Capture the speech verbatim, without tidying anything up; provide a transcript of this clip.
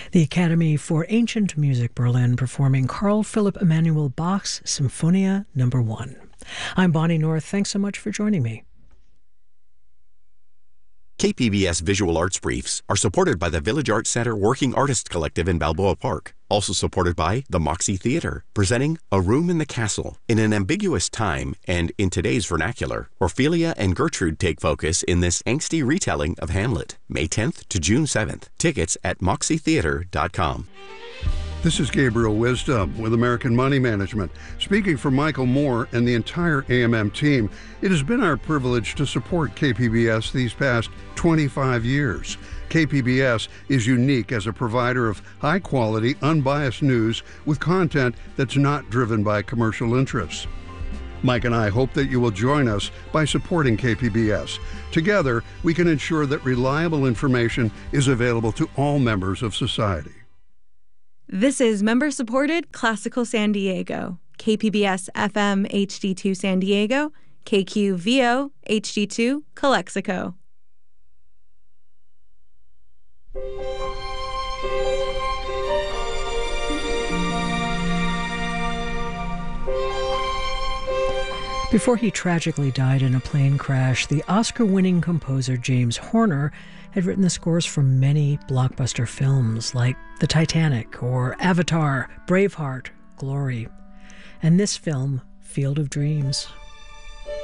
The Academy for Ancient Music Berlin performing Carl Philipp Emanuel Bach's Symphonia Number One. I'm Bonnie North. Thanks so much for joining me. K P B S Visual Arts Briefs are supported by the Village Arts Center Working Artists Collective in Balboa Park. Also supported by the Moxie Theater, presenting A Room in the Castle. In an ambiguous time, and in today's vernacular, Ophelia and Gertrude take focus in this angsty retelling of Hamlet, May tenth to June seventh. Tickets at moxie theater dot com. This is Gabriel Wisdom with American Money Management. Speaking for Michael Moore and the entire A M M team, it has been our privilege to support K P B S these past twenty-five years. K P B S is unique as a provider of high-quality, unbiased news with content that's not driven by commercial interests. Mike and I hope that you will join us by supporting K P B S. Together, we can ensure that reliable information is available to all members of society. This is member-supported Classical San Diego, K P B S F M H D two San Diego, K Q V O H D two Calexico. Before he tragically died in a plane crash, the Oscar-winning composer James Horner had written the scores for many blockbuster films like The Titanic or Avatar, Braveheart, Glory, and this film, Field of Dreams.